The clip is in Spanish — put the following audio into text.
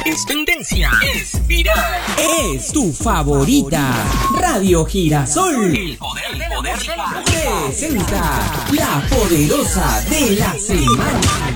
Es tendencia. Es viral. Es tu favorita. Radio Girasol. El poder de la música. Presenta la poderosa de la semana.